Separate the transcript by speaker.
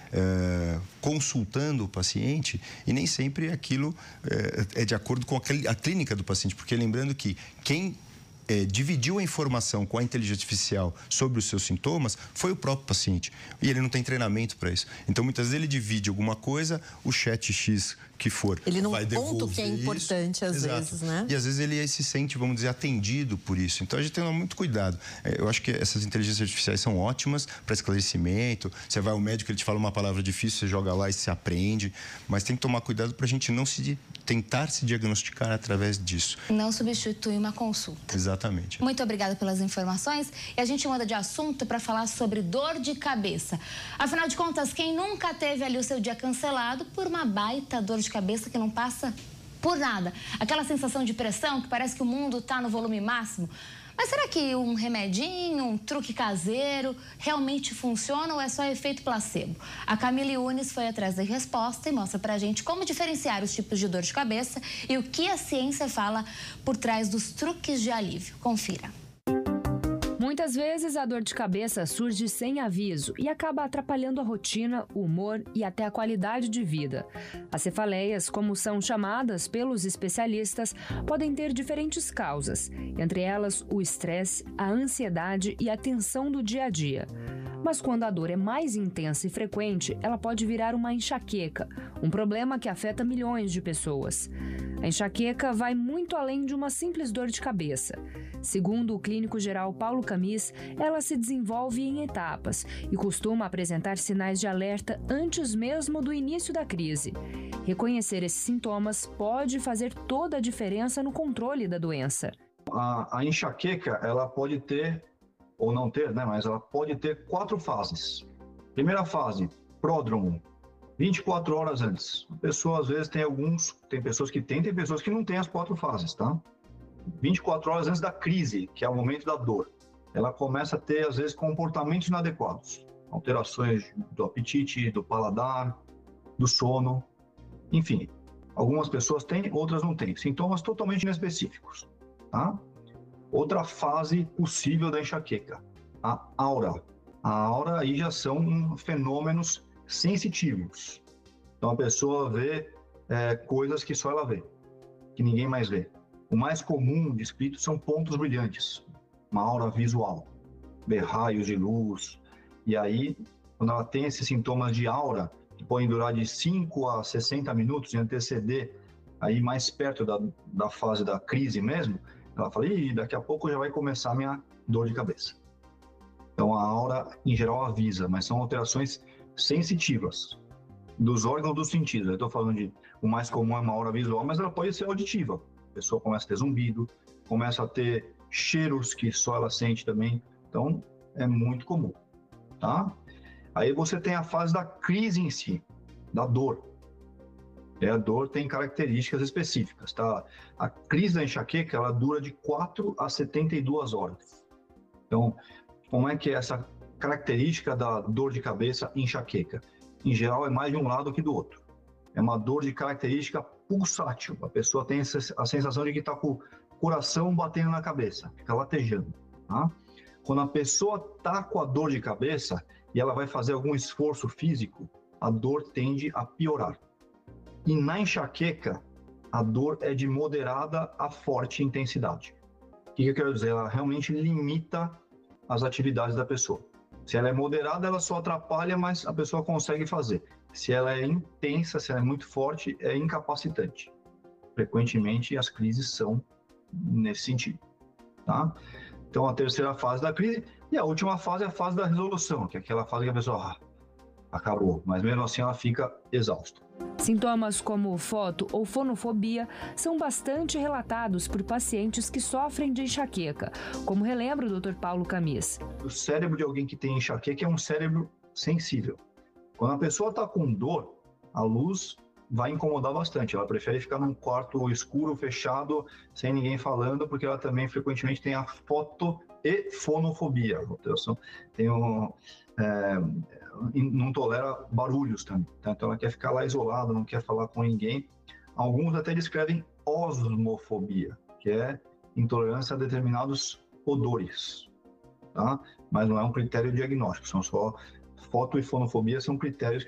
Speaker 1: consultando o paciente, e nem sempre aquilo é de acordo com a clínica do paciente, porque lembrando que quem dividiu a informação com a inteligência artificial sobre os seus sintomas foi o próprio paciente. E ele não tem treinamento para isso. Então, muitas vezes, ele divide alguma coisa, o chat X que for
Speaker 2: ele não
Speaker 1: vai devolver
Speaker 2: conta o que é importante às vezes, né?
Speaker 1: E às vezes ele se sente, vamos dizer, atendido por isso. Então, a gente tem que tomar muito cuidado. Eu acho que essas inteligências artificiais são ótimas para esclarecimento. Você vai ao médico, ele te fala uma palavra difícil, você joga lá e se aprende. Mas tem que tomar cuidado para a gente não tentar se diagnosticar através disso.
Speaker 3: Não substitui uma consulta.
Speaker 1: Exatamente.
Speaker 3: Muito obrigada pelas informações. E a gente muda de assunto para falar sobre dor de cabeça. Afinal de contas, quem nunca teve ali o seu dia cancelado por uma baita dor de cabeça que não passa por nada? Aquela sensação de pressão que parece que o mundo está no volume máximo. Mas será que um remedinho, um truque caseiro realmente funciona ou é só efeito placebo? A Camille Unis foi atrás da resposta e mostra pra gente como diferenciar os tipos de dor de cabeça e o que a ciência fala por trás dos truques de alívio. Confira.
Speaker 4: Muitas vezes a dor de cabeça surge sem aviso e acaba atrapalhando a rotina, o humor e até a qualidade de vida. As cefaleias, como são chamadas pelos especialistas, podem ter diferentes causas, entre elas o estresse, a ansiedade e a tensão do dia a dia. Mas quando a dor é mais intensa e frequente, ela pode virar uma enxaqueca, um problema que afeta milhões de pessoas. A enxaqueca vai muito além de uma simples dor de cabeça. Segundo o clínico geral Paulo Camis, ela se desenvolve em etapas e costuma apresentar sinais de alerta antes mesmo do início da crise. Reconhecer esses sintomas pode fazer toda a diferença no controle da doença.
Speaker 5: A enxaqueca, ela pode ter, ou não ter, né? Mas ela pode ter 4 fases. Primeira fase, pródromo, 24 horas antes. A pessoa, às vezes, tem pessoas que têm pessoas que não têm as 4 fases, tá? 24 horas antes da crise, que é o momento da dor. Ela começa a ter, às vezes, comportamentos inadequados. Alterações do apetite, do paladar, do sono, enfim. Algumas pessoas têm, outras não têm. Sintomas totalmente inespecíficos, tá? Outra fase possível da enxaqueca, a aura. A aura aí já são fenômenos sensitivos. Então a pessoa vê coisas que só ela vê, que ninguém mais vê. O mais comum descrito são pontos brilhantes, uma aura visual, ver raios de luz. E aí, quando ela tem esses sintomas de aura, que podem durar de 5 a 60 minutos e anteceder aí mais perto da fase da crise mesmo, ela fala, daqui a pouco já vai começar a minha dor de cabeça. Então a aura, em geral, avisa, mas são alterações sensitivas dos órgãos dos sentidos. Eu estou falando de, o mais comum é uma aura visual, mas ela pode ser auditiva. A pessoa começa a ter zumbido, começa a ter cheiros que só ela sente também. Então, é muito comum, tá? Aí você tem a fase da crise em si, da dor. A dor tem características específicas, tá? A crise da enxaqueca, ela dura de 4 a 72 horas. Então, como é que é essa característica da dor de cabeça enxaqueca? Em geral, é mais de um lado que do outro. É uma dor de característica pulsátil. A pessoa tem a sensação de que está com o coração batendo na cabeça, fica latejando, tá? Quando a pessoa está com a dor de cabeça e ela vai fazer algum esforço físico, a dor tende a piorar. E na enxaqueca, a dor é de moderada a forte intensidade. O que eu quero dizer? Ela realmente limita as atividades da pessoa. Se ela é moderada, ela só atrapalha, mas a pessoa consegue fazer. Se ela é intensa, se ela é muito forte, é incapacitante. Frequentemente, as crises são nesse sentido, tá? Então, a terceira fase da crise, e a última fase é a fase da resolução, que é aquela fase que a pessoa acabou, mas mesmo assim ela fica exausta.
Speaker 4: Sintomas como foto ou fonofobia são bastante relatados por pacientes que sofrem de enxaqueca, como relembra o Dr. Paulo Camis.
Speaker 5: O cérebro de alguém que tem enxaqueca é um cérebro sensível. Quando a pessoa está com dor, a luz vai incomodar bastante. Ela prefere ficar num quarto escuro, fechado, sem ninguém falando, porque ela também frequentemente tem a foto e fonofobia. Não tolera barulhos também. Então ela quer ficar lá isolada, não quer falar com ninguém. Alguns até descrevem osmofobia, que é intolerância a determinados odores, tá? Mas não é um critério diagnóstico, são só foto e fonofobia são critérios